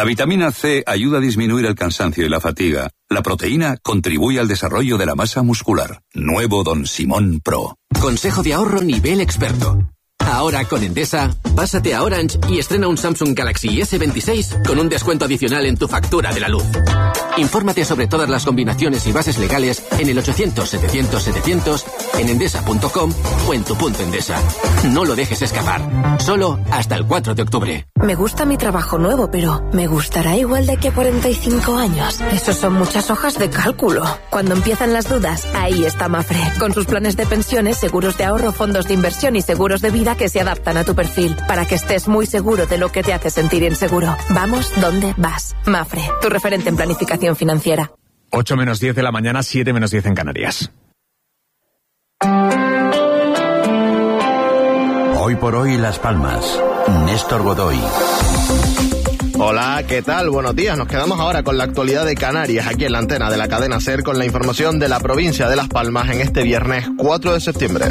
La vitamina C ayuda a disminuir el cansancio y la fatiga. La proteína contribuye al desarrollo de la masa muscular. Nuevo Don Simón Pro. Consejo de ahorro nivel experto. Ahora con Endesa, pásate a Orange y estrena un Samsung Galaxy S26 con un descuento adicional en tu factura de la luz. Infórmate sobre todas las combinaciones y bases legales en el 800-700-700, en endesa.com o en tu punto Endesa. No lo dejes escapar. Solo hasta el 4 de octubre. Me gusta mi trabajo nuevo, pero ¿me gustará igual de que 45 años? Esos son muchas hojas de cálculo. Cuando empiezan las dudas, ahí está Mafre. Con sus planes de pensiones, seguros de ahorro, fondos de inversión y seguros de vida que se adaptan a tu perfil, para que estés muy seguro de lo que te hace sentir inseguro. Vamos donde vas. Mafre, tu referente en planificación financiera. 8 menos 10 de la mañana, 7 menos 10 en Canarias. Hoy por hoy Las Palmas. Néstor Godoy. Hola, ¿qué tal? Buenos días. Nos quedamos ahora con la actualidad de Canarias, aquí en la antena de la cadena SER, con la información de la provincia de Las Palmas en este viernes 4 de septiembre.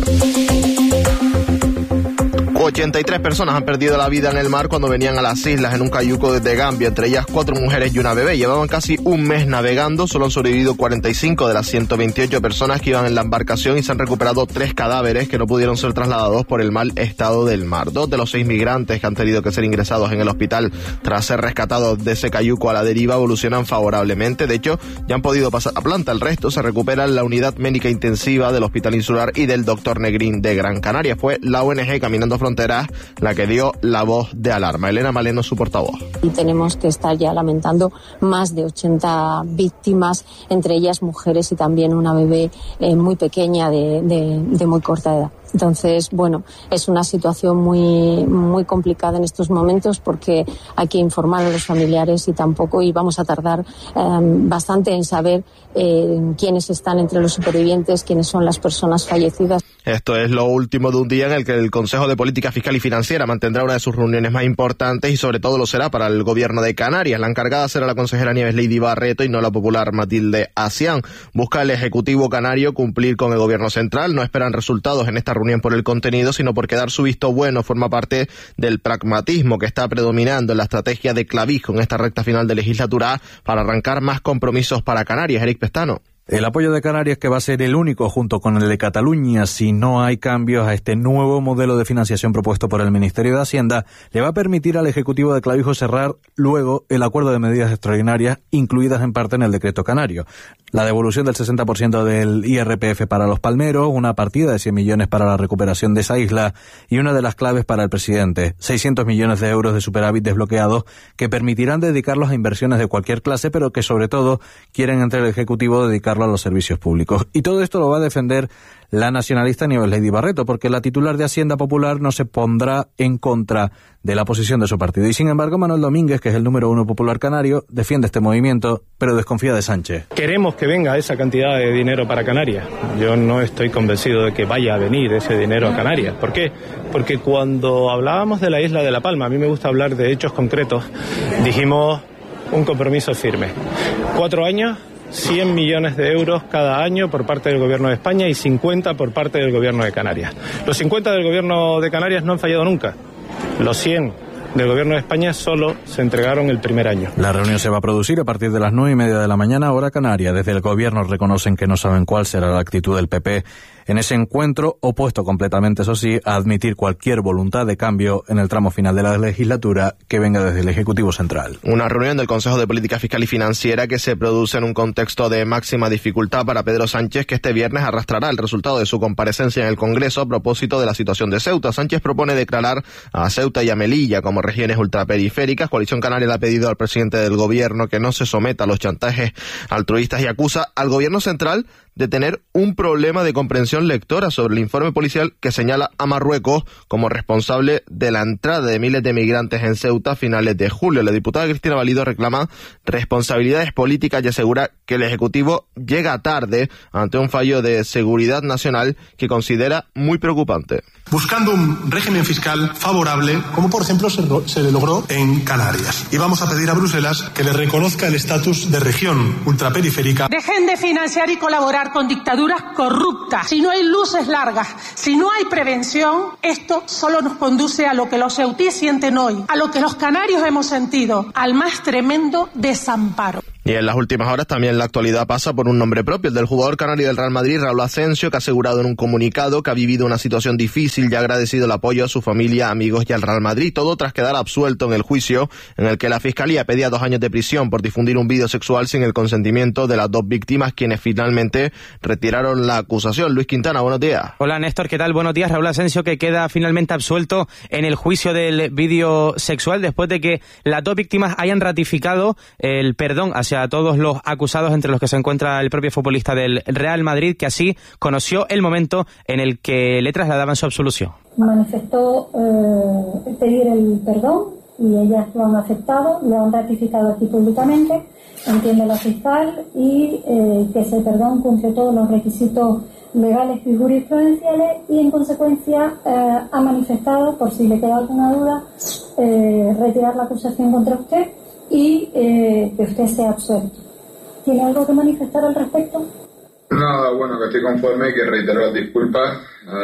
83 personas han perdido la vida en el mar cuando venían a las islas en un cayuco desde Gambia, entre ellas 4 mujeres y una bebé. Llevaban casi un mes navegando, solo han sobrevivido 45 de las 128 personas que iban en la embarcación y se han recuperado 3 cadáveres que no pudieron ser trasladados por el mal estado del mar. 2 de los 6 migrantes que han tenido que ser ingresados en el hospital tras ser rescatados de ese cayuco a la deriva evolucionan favorablemente. De hecho, ya han podido pasar a planta. El resto se recupera en la unidad médica intensiva del Hospital Insular y del Dr. Negrín de Gran Canaria. Fue la ONG Caminando Fronteras la que dio la voz de alarma. Elena Maleno, su portavoz. Y tenemos que estar ya lamentando más de 80 víctimas, entre ellas mujeres y también una bebé muy pequeña de muy corta edad. Entonces, bueno, es una situación muy complicada en estos momentos porque hay que informar a los familiares y vamos a tardar bastante en saber quiénes están entre los supervivientes, quiénes son las personas fallecidas. Esto es lo último de un día en el que el Consejo de Política Fiscal y Financiera mantendrá una de sus reuniones más importantes y sobre todo lo será para el gobierno de Canarias. La encargada será la consejera Nieves Lady Barreto y no la popular Matilde Asián. Busca el Ejecutivo canario cumplir con el gobierno central. No esperan resultados en esta reunión por el contenido, sino porque dar su visto bueno forma parte del pragmatismo que está predominando en la estrategia de Clavijo en esta recta final de legislatura para arrancar más compromisos para Canarias. Eric Pestano. El apoyo de Canarias, que va a ser el único junto con el de Cataluña si no hay cambios a este nuevo modelo de financiación propuesto por el Ministerio de Hacienda, le va a permitir al Ejecutivo de Clavijo cerrar luego el acuerdo de medidas extraordinarias incluidas en parte en el decreto canario. La devolución del 60% del IRPF para los palmeros, una partida de 100 millones para la recuperación de esa isla y una de las claves para el presidente, 600 millones de euros de superávit desbloqueados que permitirán dedicarlos a inversiones de cualquier clase, pero que sobre todo quieren entre el Ejecutivo dedicarlo a los servicios públicos. Y todo esto lo va a defender la nacionalista Nieves Lady Barreto, porque la titular de Hacienda Popular no se pondrá en contra de la posición de su partido. Y sin embargo, Manuel Domínguez, que es el número 1 popular canario, defiende este movimiento, pero desconfía de Sánchez. Queremos que venga esa cantidad de dinero para Canarias. Yo no estoy convencido de que vaya a venir ese dinero a Canarias. ¿Por qué? Porque cuando hablábamos de la isla de La Palma, a mí me gusta hablar de hechos concretos, dijimos un compromiso firme. 4 años, 100 millones de euros cada año por parte del Gobierno de España y 50 por parte del Gobierno de Canarias. Los 50 del Gobierno de Canarias no han fallado nunca. Los 100 del Gobierno de España solo se entregaron el primer año. La reunión se va a producir a partir de las 9:30 de la mañana, hora canaria. Desde el Gobierno reconocen que no saben cuál será la actitud del PP en ese encuentro, opuesto completamente, eso sí, a admitir cualquier voluntad de cambio en el tramo final de la legislatura que venga desde el Ejecutivo Central. Una reunión del Consejo de Política Fiscal y Financiera que se produce en un contexto de máxima dificultad para Pedro Sánchez, que este viernes arrastrará el resultado de su comparecencia en el Congreso a propósito de la situación de Ceuta. Sánchez propone declarar a Ceuta y a Melilla como regiones ultraperiféricas. Coalición Canaria le ha pedido al presidente del Gobierno que no se someta a los chantajes altruistas y acusa al Gobierno Central de tener un problema de comprensión lectora sobre el informe policial que señala a Marruecos como responsable de la entrada de miles de migrantes en Ceuta a finales de julio. La diputada Cristina Valido reclama responsabilidades políticas y asegura que el Ejecutivo llega tarde ante un fallo de seguridad nacional que considera muy preocupante. Buscando un régimen fiscal favorable, como por ejemplo se le logró en Canarias. Y vamos a pedir a Bruselas que le reconozca el estatus de región ultraperiférica. Dejen de financiar y colaborar cooperar con dictaduras corruptas. Si no hay luces largas, si no hay prevención, esto solo nos conduce a lo que los ceutíes sienten hoy, a lo que los canarios hemos sentido, al más tremendo desamparo. Y en las últimas horas también la actualidad pasa por un nombre propio, el del jugador canario del Real Madrid, Raúl Asensio, que ha asegurado en un comunicado que ha vivido una situación difícil y ha agradecido el apoyo a su familia, amigos y al Real Madrid, todo tras quedar absuelto en el juicio en el que la Fiscalía pedía 2 años de prisión por difundir un vídeo sexual sin el consentimiento de las 2 víctimas, quienes finalmente retiraron la acusación. Luis Quintana, buenos días. Hola Néstor, ¿qué tal? Buenos días. Raúl Asensio, que queda finalmente absuelto en el juicio del vídeo sexual después de que las 2 víctimas hayan ratificado el perdón hacia todos los acusados, entre los que se encuentra el propio futbolista del Real Madrid, que así conoció el momento en el que le trasladaban su absolución. Manifestó pedir el perdón y ellas lo han aceptado, lo han ratificado aquí públicamente, entiende la fiscal, y que ese perdón cumple todos los requisitos legales y jurisprudenciales, y en consecuencia ha manifestado, por si le queda alguna duda, retirar la acusación contra usted y que usted sea absuelto. ¿Tiene algo que manifestar al respecto? Nada, bueno, que estoy conforme y que reitero las disculpas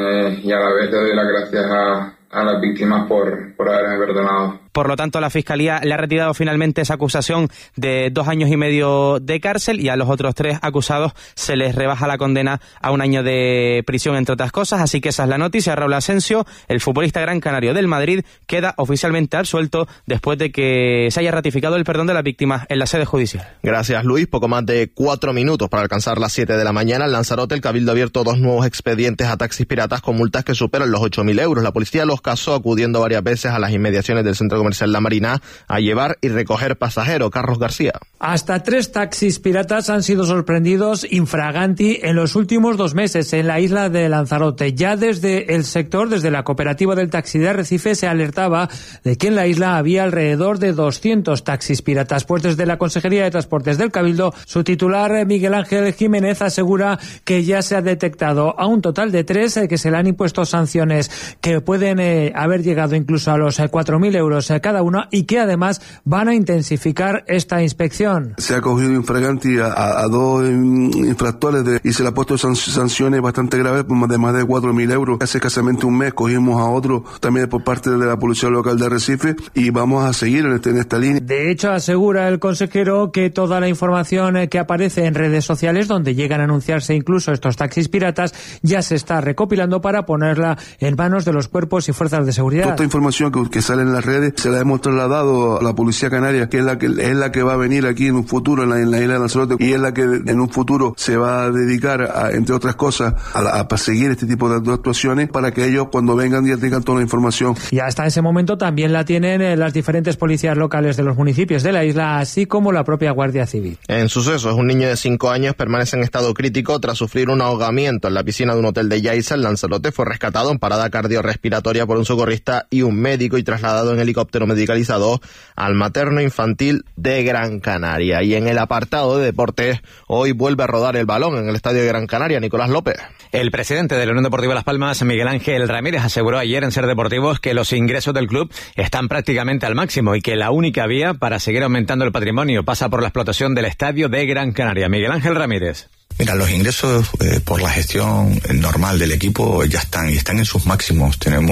y a la vez le doy las gracias a las víctimas por haberme perdonado. Por lo tanto, la Fiscalía le ha retirado finalmente esa acusación de 2 años y medio de cárcel, y a los otros 3 acusados se les rebaja la condena a 1 año de prisión, entre otras cosas. Así que esa es la noticia. Raúl Asensio, el futbolista gran canario del Madrid, queda oficialmente absuelto después de que se haya ratificado el perdón de las víctimas en la sede judicial. Gracias, Luis. Poco más de 4 minutos para alcanzar las 7 de la mañana. En Lanzarote, el Cabildo ha abierto 2 nuevos expedientes a taxis piratas con multas que superan los 8.000 euros. La policía los casó acudiendo varias veces a las inmediaciones del centro comercial La Marina a llevar y recoger pasajeros. Carlos García. Hasta 3 taxis piratas han sido sorprendidos infraganti en los últimos 2 meses en la isla de Lanzarote. Ya desde el sector, desde la cooperativa del taxi de Arrecife, se alertaba de que en la isla había alrededor de 200 taxis piratas. Pues desde la Consejería de Transportes del Cabildo, su titular Miguel Ángel Jiménez asegura que ya se ha detectado a un total de 3 que se le han impuesto sanciones que pueden haber llegado incluso a los 4.000 euros cada uno, y que además van a intensificar esta inspección. Se ha cogido infraganti a 2 infractores y se le ha puesto sanciones bastante graves de más de 4.000 euros. Hace escasamente un mes cogimos a otro también por parte de la Policía Local de Arrecife y vamos a seguir en esta línea. De hecho, asegura el consejero que toda la información que aparece en redes sociales, donde llegan a anunciarse incluso estos taxis piratas, ya se está recopilando para ponerla en manos de los cuerpos y fuerzas de seguridad. Toda esta información que sale en las redes se la hemos trasladado a la Policía Canaria, que es la que va a venir aquí en un futuro en la isla de Lanzarote, y es la que en un futuro se va a dedicar, entre otras cosas, a perseguir este tipo de actuaciones, para que ellos cuando vengan ya tengan toda la información. Y hasta ese momento también la tienen las diferentes policías locales de los municipios de la isla, así como la propia Guardia Civil. En sucesos, un niño de 5 años permanece en estado crítico tras sufrir un ahogamiento en la piscina de un hotel de Yaiza, en Lanzarote. Fue rescatado en parada cardiorrespiratoria por un socorrista y un médico y trasladado en helicóptero medicalizado al materno infantil de Gran Canaria. Y en el apartado de deportes, hoy vuelve a rodar el balón en el estadio de Gran Canaria. Nicolás López. El presidente de la Unión Deportiva Las Palmas, Miguel Ángel Ramírez, aseguró ayer en Ser Deportivos que los ingresos del club están prácticamente al máximo y que la única vía para seguir aumentando el patrimonio pasa por la explotación del estadio de Gran Canaria. Miguel Ángel Ramírez. Mira, los ingresos por la gestión normal del equipo ya están en sus máximos.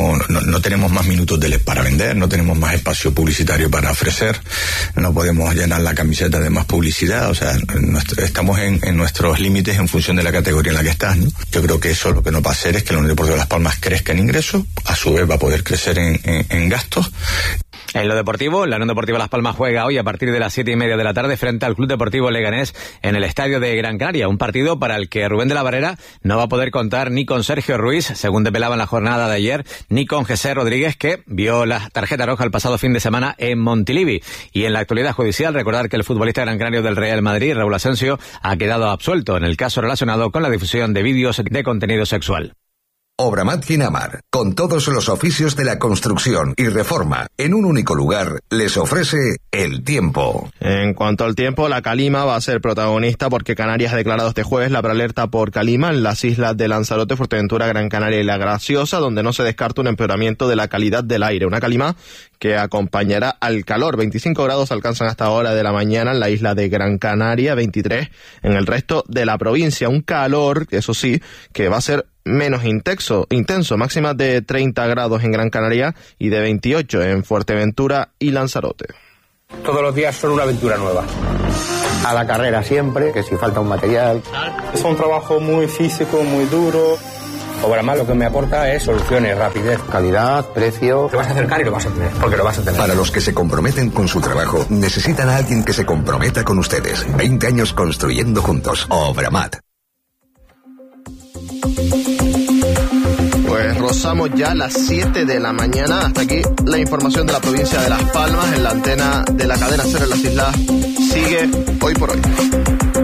No tenemos más minutos para vender, no tenemos más espacio publicitario para ofrecer, no podemos llenar la camiseta de más publicidad, o sea, estamos en nuestros límites en función de la categoría en la que estás, ¿no? Yo creo que eso lo que nos va a hacer es que la Unión Deportiva de Las Palmas crezca en ingresos, a su vez va a poder crecer en gastos. En lo deportivo, la Unión Deportiva Las Palmas juega hoy a partir de las 7:30 de la tarde frente al Club Deportivo Leganés en el estadio de Gran Canaria. Un partido para el que Rubén de la Barrera no va a poder contar ni con Sergio Ruiz, según desvelaba en la jornada de ayer, ni con José Rodríguez, que vio la tarjeta roja el pasado fin de semana en Montilivi. Y en la actualidad judicial, recordar que el futbolista gran canario del Real Madrid, Raúl Asensio, ha quedado absuelto en el caso relacionado con la difusión de vídeos de contenido sexual. Obramat Ginamar, con todos los oficios de la construcción y reforma en un único lugar, les ofrece el tiempo. En cuanto al tiempo, la calima va a ser protagonista porque Canarias ha declarado este jueves la prealerta por calima en las islas de Lanzarote, Fuerteventura, Gran Canaria y La Graciosa, donde no se descarta un empeoramiento de la calidad del aire. Una calima que acompañará al calor. 25 grados alcanzan hasta ahora de la mañana en la isla de Gran Canaria, 23 en el resto de la provincia. Un calor, eso sí, que va a ser menos intenso, máximas de 30 grados en Gran Canaria y de 28 en Fuerteventura y Lanzarote. Todos los días son una aventura nueva. A la carrera siempre, que si falta un material. Es un trabajo muy físico, muy duro. Obramat lo que me aporta es soluciones, rapidez, calidad, precio. Te vas a acercar y lo vas a tener, porque lo vas a tener. Para los que se comprometen con su trabajo, necesitan a alguien que se comprometa con ustedes. 20 años construyendo juntos. Obramat. Pues rozamos ya las 7 de la mañana. Hasta aquí la información de la provincia de Las Palmas. En la antena de la cadena SER en las islas sigue Hoy por Hoy.